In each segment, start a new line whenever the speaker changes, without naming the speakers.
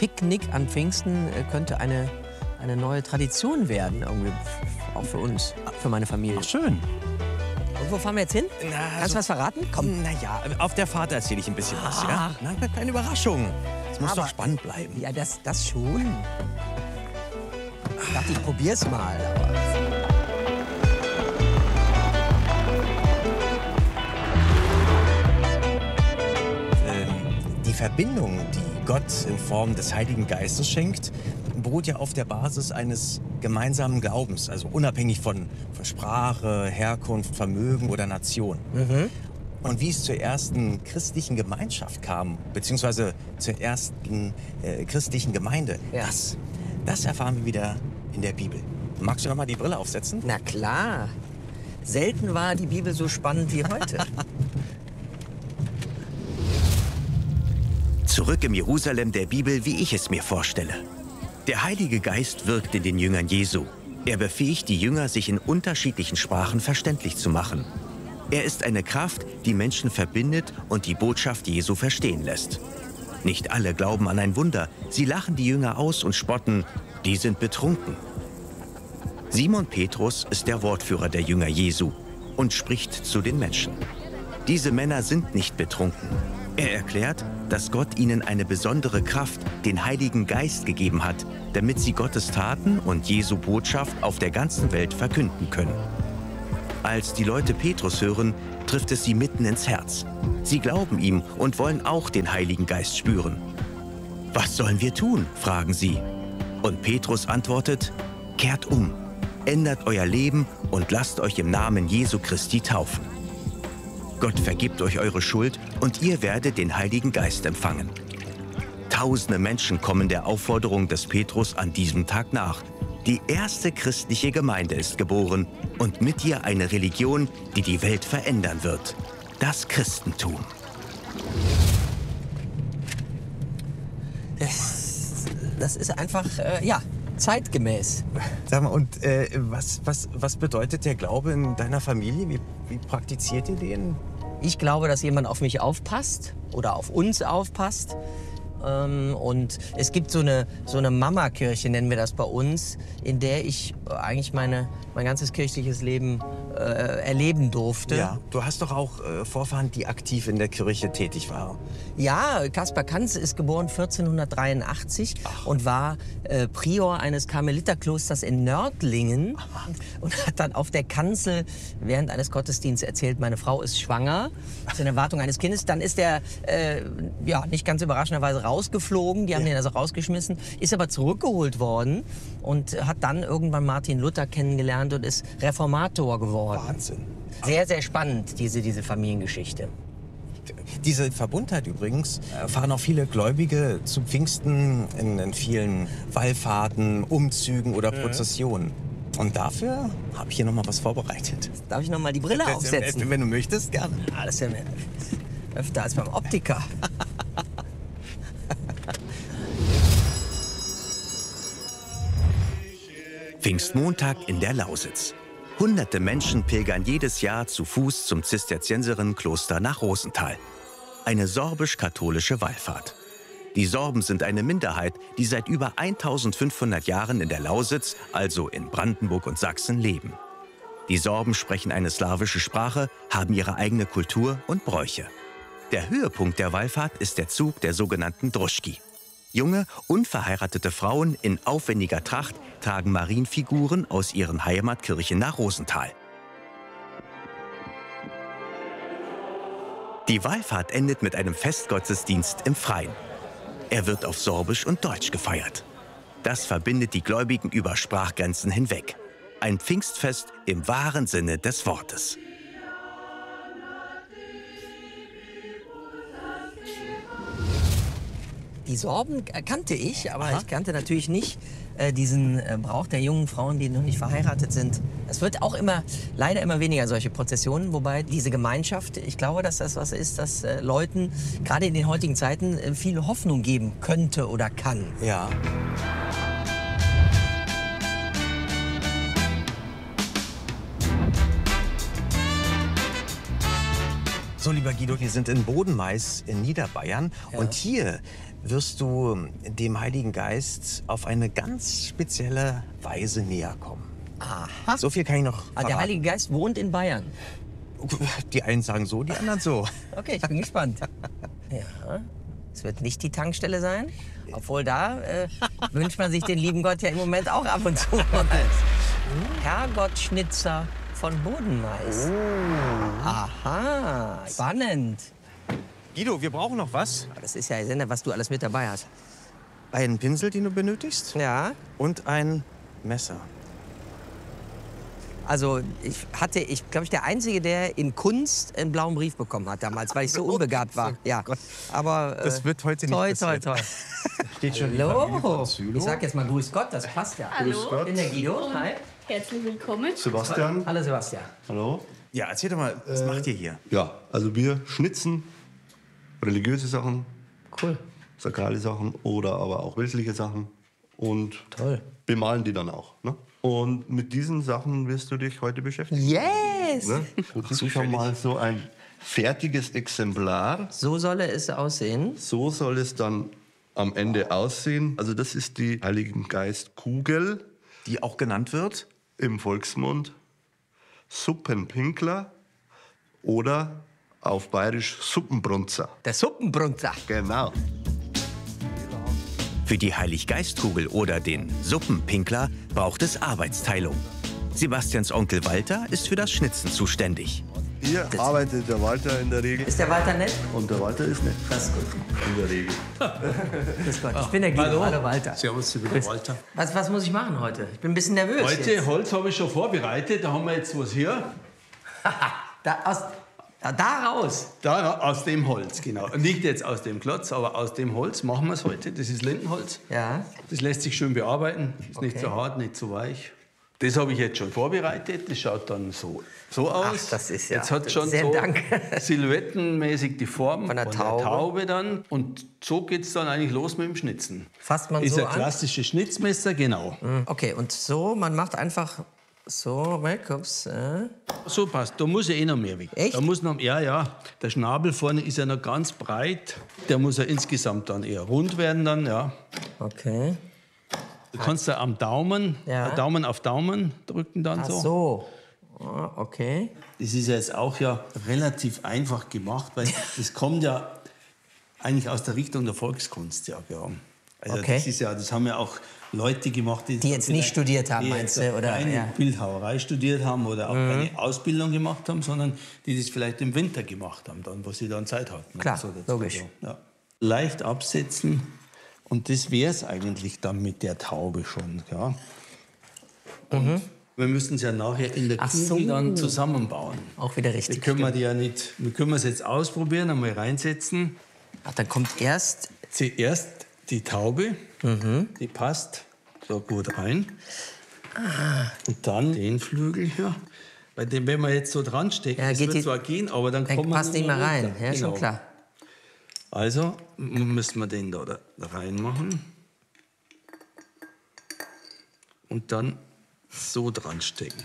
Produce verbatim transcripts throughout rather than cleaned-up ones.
Picknick an Pfingsten äh, könnte eine, eine neue Tradition werden, irgendwie, auch für uns, für meine Familie.
Ach, schön.
Und wo fahren wir jetzt hin?
Na,
Kannst
so-
du was verraten? Komm.
Na ja, auf der Fahrt erzähle ich ein bisschen was, ja?
Ach.
Na, eine kleine Überraschung. Es muss
Aber-
doch spannend bleiben.
Ja, das, das schon. Ich dachte, ich probier's mal. Aber
Ähm, die Verbindung, die Gott in Form des Heiligen Geistes schenkt, beruht ja auf der Basis eines gemeinsamen Glaubens, also unabhängig von, von Sprache, Herkunft, Vermögen oder Nation. Und wie es zur ersten christlichen Gemeinschaft kam, beziehungsweise zur ersten äh, christlichen Gemeinde,
Ja.
das, das erfahren wir wieder in der Bibel. Magst du noch mal die Brille aufsetzen?
na klar. Selten war die Bibel so spannend wie heute.
Zurück im Jerusalem der Bibel, wie ich es mir vorstelle. Der Heilige Geist wirkt in den Jüngern Jesu. Er befähigt die Jünger, sich in unterschiedlichen Sprachen verständlich zu machen. Er ist eine Kraft, die Menschen verbindet und die Botschaft Jesu verstehen lässt. Nicht alle glauben an ein Wunder. Sie lachen die Jünger aus und spotten, die sind betrunken. Simon Petrus ist der Wortführer der Jünger Jesu und spricht zu den Menschen. Diese Männer sind nicht betrunken. Er erklärt, dass Gott ihnen eine besondere Kraft, den Heiligen Geist, gegeben hat, damit sie Gottes Taten und Jesu Botschaft auf der ganzen Welt verkünden können. Als die Leute Petrus hören, trifft es sie mitten ins Herz. Sie glauben ihm und wollen auch den Heiligen Geist spüren. Was sollen wir tun? Fragen sie. Und Petrus antwortet, kehrt um, ändert euer Leben und lasst euch im Namen Jesu Christi taufen. Gott vergibt euch eure Schuld und ihr werdet den Heiligen Geist empfangen. Tausende Menschen kommen der Aufforderung des Petrus an diesem Tag nach. Die erste christliche Gemeinde ist geboren und mit ihr eine Religion, die die Welt verändern wird. Das Christentum.
Das, das ist einfach, äh, ja, zeitgemäß.
Sag mal, und äh, was, was, was bedeutet der Glaube in deiner Familie? Wie, wie praktiziert ihr den?
Ich glaube, dass jemand auf mich aufpasst oder auf uns aufpasst. Ähm, und es gibt so eine, so eine Mama-Kirche, nennen wir das bei uns, in der ich eigentlich meine, mein ganzes kirchliches Leben äh, erleben durfte.
Ja, du hast doch auch äh, Vorfahren, die aktiv in der Kirche tätig waren.
Ja, Kaspar Kanz ist geboren vierzehnhundertdreiundachtzig und war äh, Prior eines Karmeliterklosters in Nördlingen und hat dann auf der Kanzel während eines Gottesdienstes erzählt, meine Frau ist schwanger, ist in Erwartung eines Kindes. Dann ist er, äh, ja, nicht ganz überraschenderweise rausgeflogen, die haben
Ja.
den also rausgeschmissen, ist aber zurückgeholt worden und hat dann irgendwann Martin Luther kennengelernt und ist Reformator geworden.
Wahnsinn.
Sehr, sehr spannend, diese, diese Familiengeschichte.
Diese Verbundheit übrigens erfahren auch viele Gläubige zu Pfingsten in, in vielen Wallfahrten, Umzügen oder Prozessionen. Und dafür habe ich hier noch mal was vorbereitet.
Darf ich noch mal die Brille aufsetzen?
Wenn du möchtest, gerne.
Ah, das ist ja mehr öfter als beim Optiker.
Pfingstmontag in der Lausitz. Hunderte Menschen pilgern jedes Jahr zu Fuß zum Zisterzienserinnenkloster nach Rosenthal. Eine sorbisch-katholische Wallfahrt. Die Sorben sind eine Minderheit, die seit über eintausendfünfhundert Jahren in der Lausitz, also in Brandenburg und Sachsen, leben. Die Sorben sprechen eine slawische Sprache, haben ihre eigene Kultur und Bräuche. Der Höhepunkt der Wallfahrt ist der Zug der sogenannten Druschki. Junge, unverheiratete Frauen in aufwendiger Tracht tragen Marienfiguren aus ihren Heimatkirchen nach Rosenthal. Die Wallfahrt endet mit einem Festgottesdienst im Freien. Er wird auf Sorbisch und Deutsch gefeiert. Das verbindet die Gläubigen über Sprachgrenzen hinweg. Ein Pfingstfest im wahren Sinne des Wortes.
Die Sorben kannte ich, aber
Aha.
ich kannte natürlich nicht äh, diesen äh, Brauch der jungen Frauen, die noch nicht verheiratet sind. Es wird auch immer, leider immer weniger solche Prozessionen, wobei diese Gemeinschaft, ich glaube, dass das was ist, das äh, Leuten gerade in den heutigen Zeiten äh, viel Hoffnung geben könnte oder kann.
Ja. So, lieber Guido, wir sind in Bodenmais in Niederbayern.
Ja.
Und hier wirst du dem Heiligen Geist auf eine ganz spezielle Weise näher kommen.
Aha.
So viel kann ich noch
Ah,
verraten.
der Heilige Geist wohnt in Bayern.
Die einen sagen so, die anderen so.
Okay, ich bin gespannt. Ja, es wird nicht die Tankstelle sein. Obwohl da äh, wünscht man sich den lieben Gott ja im Moment auch ab und zu. Herrgott Schnitzer von Bodenmais.
Oh.
Aha, spannend.
Guido, wir brauchen noch was.
Das ist ja Sender, was du alles mit dabei hast.
Einen Pinsel, den du benötigst.
Ja,
Und ein Messer.
also ich hatte, ich glaube ich, der Einzige, der in Kunst einen blauen Brief bekommen hat damals, weil ich so unbegabt war. Ja, aber äh,
Das wird heute nicht
toi,
passieren.
toi, toi.
Steht schon die Familie
Hallo.
von Sylo.
Ich sag jetzt mal Grüß Gott, das passt ja.
Hallo.
Grüß Gott.
Ich bin der Guido. Hi.
Herzlich willkommen.
Sebastian.
Hallo Sebastian.
Hallo.
Ja, erzähl doch mal, was macht ihr hier?
Ja, also wir schnitzen religiöse Sachen,
Cool.
sakrale Sachen oder aber auch weltliche Sachen und
Toll.
bemalen die dann auch. Ne? Und mit diesen Sachen wirst du dich heute beschäftigen.
Yes!
Ne? Du kriegst schon mal so ein fertiges Exemplar.
So soll es aussehen.
So soll es dann am Ende aussehen. Also das ist die Heiligen Geist Kugel,
Die auch genannt wird?
im Volksmund Suppenpinkler oder auf Bayerisch Suppenbrunzer.
Der Suppenbrunzer.
Genau.
Für die Heiliggeistkugel oder den Suppenpinkler braucht es Arbeitsteilung. Sebastians Onkel Walter ist für das Schnitzen zuständig.
Hier arbeitet der Walter in der Regel.
Ist der Walter nett?
Und der Walter ist nett.
Das ist gut.
In der Regel.
Grüß Gott. Ich bin der Guido. Hallo, Walter.
Servus, ich bin der Walter.
Was, was muss ich machen heute? Ich bin ein bisschen nervös
Heute
jetzt.
Holz habe ich schon vorbereitet. Da haben wir jetzt was hier.
Da, aus, da, da raus.
Da, aus dem Holz, genau. Nicht jetzt aus dem Klotz, aber aus dem Holz machen wir es heute. Das ist Lindenholz.
Ja.
Das lässt sich schön bearbeiten. Ist nicht
Okay.
zu hart, nicht zu weich. Das habe ich jetzt schon vorbereitet. Das schaut dann so, so aus.
das ist ja-
Jetzt hat schon
sehr
so
Dank.
silhouettenmäßig die Form
Von der Taube.
Taube dann. Und so geht es dann eigentlich los mit dem Schnitzen.
Fasst man
ist
so
ein
an?
klassisches Schnitzmesser, genau.
Okay, und so, man macht einfach so, weg, ups, äh.
So passt. Da muss ja eh noch mehr weg.
Echt?
Da muss noch, ja, ja. Der Schnabel vorne ist ja noch ganz breit. Der muss ja insgesamt dann eher rund werden dann, ja.
Okay.
Du kannst da am Daumen,
Ja.
äh, Daumen auf Daumen drücken dann
Ach
so.
so. Ah, okay.
Das ist ja jetzt auch ja relativ einfach gemacht, weil das kommt ja eigentlich aus der Richtung der Volkskunst, ja. ja. Also
Okay.
das ist ja, das haben ja auch Leute gemacht, die,
Die jetzt nicht
vielleicht-
studiert haben,
die
meinst
jetzt
du, oder?
keine
Ja.
Bildhauerei studiert haben oder auch keine Ausbildung gemacht haben, sondern die das vielleicht im Winter gemacht haben, dann, wo sie dann Zeit hatten.
Klar,
dazu.
logisch.
Ja. Leicht absetzen und das wäre es eigentlich dann mit der Taube schon. Ja. Und wir müssen es ja nachher in der
Ach
Kugel
so.
dann zusammenbauen.
Auch wieder
Wir
richtig.
können wir die ja nicht, wir können es jetzt ausprobieren, einmal reinsetzen.
Ach, dann kommt erst.
Zuerst die Taube,
Mhm.
die passt so gut rein. Und dann den Flügel hier. Bei dem, wenn wir jetzt so dran stecken,
Ja,
das
geht
wird
die-
zwar gehen, aber dann
Dann
kommen wir
passt nicht mehr rein.
runter.
Ja, schon
Genau.
klar.
Also m- müssen wir den da, da reinmachen. Und dann so dran stecken.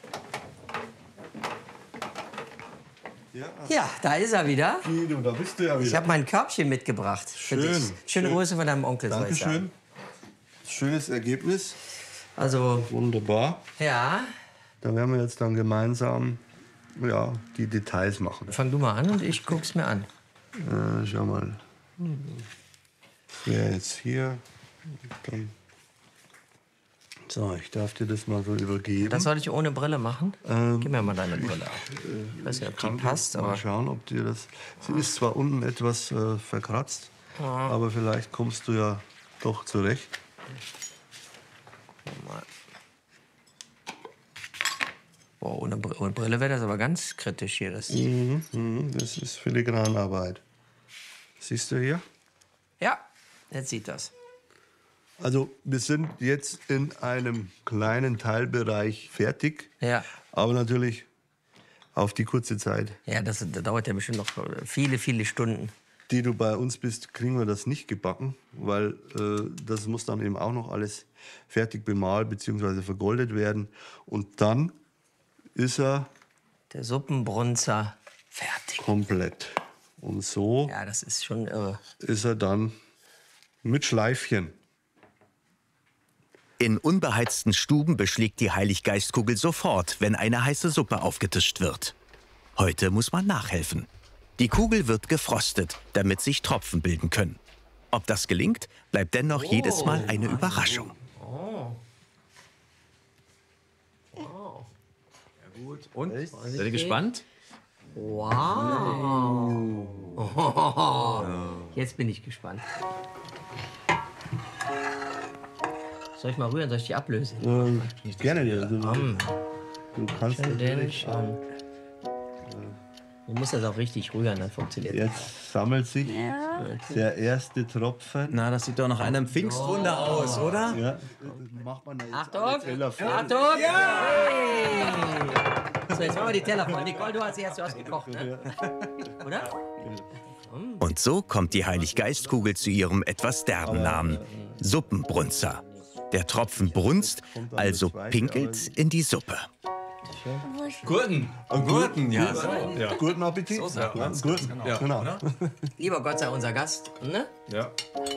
Ja, da ist er wieder.
Guido, da bist du ja
Ich
wieder.
habe mein Körbchen mitgebracht. für
Schön,
dich. Schöne
schön.
Grüße von deinem Onkel, soll ich sagen.
Dankeschön. Schönes Ergebnis.
Also,
Wunderbar.
ja,
Da werden wir jetzt dann gemeinsam ja, die Details machen.
fang du mal an und ich guck's mir an.
Äh, schau mal. Das wäre jetzt hier. Dann. So, ich darf dir das mal so übergeben.
Das soll ich ohne Brille machen?
Ähm,
Gib mir mal deine Brille. Ich weiß nicht, ob die passt,
Mal
aber
schauen, ob dir das. Sie ist zwar unten etwas äh, verkratzt, aber vielleicht kommst du ja doch zurecht.
boah, ohne, Br- ohne Brille wäre das aber ganz kritisch hier. Das
Mhm, mhm, das ist Filigranarbeit. Siehst du hier?
ja, jetzt sieht das.
Also wir sind jetzt in einem kleinen Teilbereich fertig,
Ja,
aber natürlich auf die kurze Zeit,
ja das, das dauert ja bestimmt noch viele, viele Stunden.
die du bei uns bist, kriegen wir das nicht gebacken, weil äh, das muss dann eben auch noch alles fertig bemalt bzw. vergoldet werden. Und dann ist er
Der Suppenbrunzer fertig.
komplett. Und so
Ja, das ist schon irre.
ist er dann Mit Schleifchen.
In unbeheizten Stuben beschlägt die Heiliggeistkugel sofort, wenn eine heiße Suppe aufgetischt wird. Heute muss man nachhelfen. Die Kugel wird gefrostet, damit sich Tropfen bilden können. Ob das gelingt, bleibt dennoch oh, jedes Mal eine Überraschung.
Oh. Oh.
Ja, gut. Und?
Seid
ihr gespannt?
Wow. Oh. Jetzt bin ich gespannt. Soll ich mal rühren? Soll ich die ablösen?
Ähm, gerne. Ja. Du, du kannst
den schon. Du musst das auch richtig rühren, dann funktioniert das.
Jetzt sammelt sich ja. der erste Tropfen.
Na, das sieht doch nach einem Pfingstwunder oh. aus, oder?
Ja. Macht man da jetzt
Achtung!
Teller voll.
Achtung! Ja! Hey. So, jetzt machen wir die Teller voll. Nicole, du hast erst, du hast gekocht, ne? Oder?
Und so kommt die Heiliggeistkugel zu ihrem etwas derben Namen: Suppenbrunzer. Der Tropfen brunzt, also pinkelt in die Suppe.
Gurken. Gurken, ja.
So. ja. Guten Appetit. So sagt man's. Ja, Gurken.
Ja.
Genau.
Lieber Gott sei unser Gast. Ne?
Ja.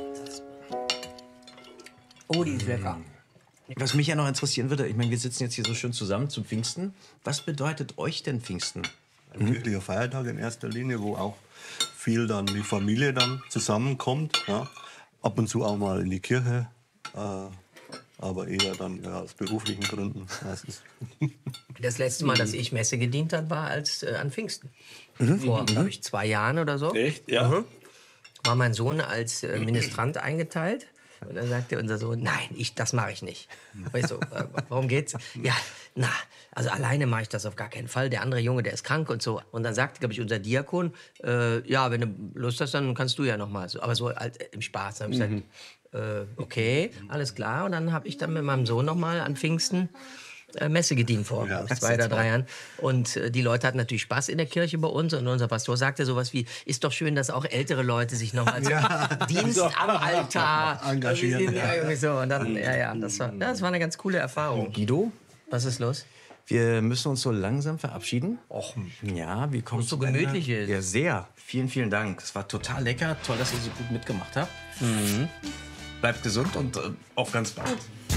Oh, die ist lecker.
Was mich ja noch interessieren würde, ich meine, wir sitzen jetzt hier so schön zusammen zum Pfingsten. Was bedeutet euch denn Pfingsten?
Ein kirchlicher Feiertag in erster Linie, wo auch viel dann die Familie dann zusammenkommt. Ja. Ab und zu auch mal in die Kirche. Äh, aber eher dann ja, aus beruflichen Gründen meistens.
Das letzte Mal, dass ich Messe gedient habe, war als äh, an Pfingsten. Mhm. Vor, glaube ich, zwei Jahren oder so.
Echt? Ja.
Mhm. War mein Sohn als äh, Ministrant eingeteilt. Und dann sagte unser Sohn, nein, ich, das mache ich nicht. Und ich so, äh, warum geht's? Ja, na, also alleine mache ich das auf gar keinen Fall. Der andere Junge, der ist krank und so. Und dann sagte, glaube ich, unser Diakon, äh, ja, wenn du Lust hast, dann kannst du ja noch mal. So, aber so halt, im Spaß. Dann habe ich gesagt, äh, okay, alles klar. Und dann habe ich dann mit meinem Sohn noch mal an Pfingsten äh, Messe gedient vor ja, zwei oder drei Jahren. Und äh, die Leute hatten natürlich Spaß in der Kirche bei uns. Und unser Pastor sagte sowas wie, ist doch schön, dass auch ältere Leute sich noch als ja. Dienst am Altar
engagieren.
Ja, irgendwie so. Und dann, ja, ja, das war, das war eine ganz coole Erfahrung.
Guido?
Was ist los?
Wir müssen uns so langsam verabschieden. Och, ja, wie kommt
so gemütlich ist.
Ja, sehr. Vielen, vielen Dank. Es war total lecker. Toll, dass ihr so gut mitgemacht habt. Mhm. Bleibt gesund und äh, auf ganz bald.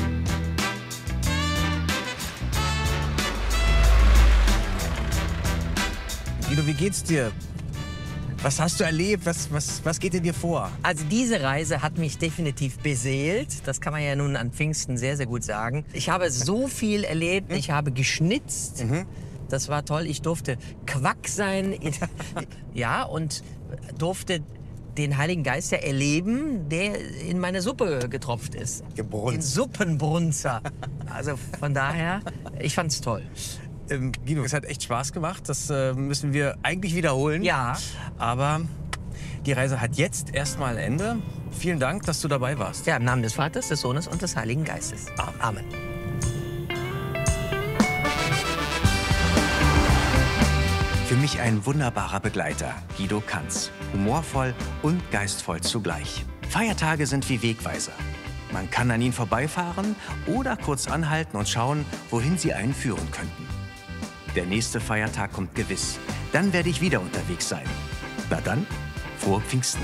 Guido, wie geht's dir? Was hast du erlebt? Was, was, was geht in dir vor?
Also diese Reise hat mich definitiv beseelt. Das kann man ja nun an Pfingsten sehr, sehr gut sagen. Ich habe so viel erlebt. Ich habe geschnitzt. Mhm. Das war toll. Ich durfte Quack sein. Ja, und durfte den Heiligen Geist ja erleben, der in meine Suppe getropft ist.
Gebrunzt.
Den Suppenbrunzer. Also von daher, ich fand's toll.
Ähm, Guido, es hat echt Spaß gemacht. Das äh, müssen wir eigentlich wiederholen.
Ja.
Aber die Reise hat jetzt erstmal ein Ende. Vielen Dank, dass du dabei warst.
Ja, im Namen des Vaters, des Sohnes und des Heiligen Geistes.
Amen.
Amen.
Für mich ein wunderbarer Begleiter, Guido Kanz. Humorvoll und geistvoll zugleich. Feiertage sind wie Wegweiser. Man kann an ihnen vorbeifahren oder kurz anhalten und schauen, wohin sie einen führen könnten. Der nächste Feiertag kommt gewiss. Dann werde ich wieder unterwegs sein. Na dann, frohe Pfingsten.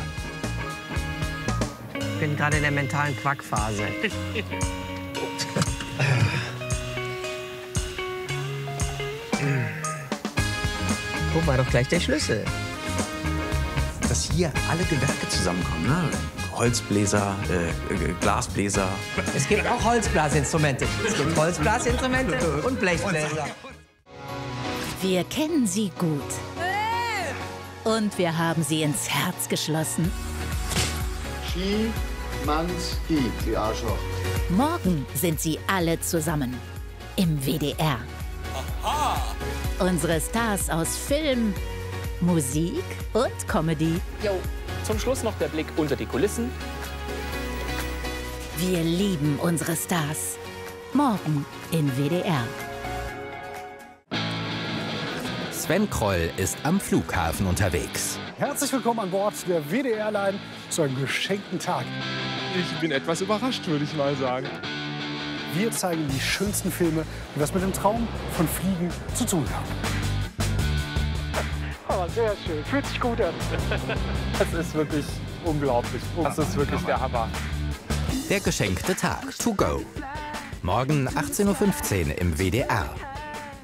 Ich bin gerade in der mentalen Quackphase. Guck mal, doch gleich der Schlüssel.
Dass hier alle Gewerke zusammenkommen, ne? Holzbläser, äh, Glasbläser.
Es gibt auch Holzblasinstrumente. Es gibt Holzblasinstrumente und Blechbläser.
Wir kennen sie gut. Und wir haben sie ins Herz geschlossen.
Schimanski, die Arschloch.
Morgen sind sie alle zusammen. Im W D R. Aha. Unsere Stars aus Film, Musik und Comedy.
Jo. Zum Schluss noch der Blick unter die Kulissen.
Wir lieben unsere Stars. Morgen im W D R.
Sven Kroll ist am Flughafen unterwegs.
Herzlich willkommen an Bord der W D R-Line zu einem geschenkten Tag.
Ich bin etwas überrascht, würde ich mal sagen.
Wir zeigen die schönsten Filme, die was mit dem Traum von Fliegen zu tun haben. Oh, sehr schön. Fühlt sich gut an.
Das ist wirklich unglaublich. Das ist wirklich der Hammer.
Der geschenkte Tag to go. Morgen achtzehn Uhr fünfzehn im W D R.